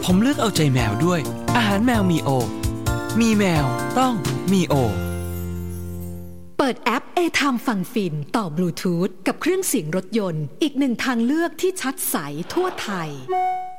ผมเลือกเอาใจแมวด้วยอาหารแมวมีโอมีแมวต้องมีโอเปิดแอป A-Time ฟังฟินต่อบลูทูธกับเครื่องเสียงรถยนต์อีกหนึ่งทางเลือกที่ชัดใสทั่วไทย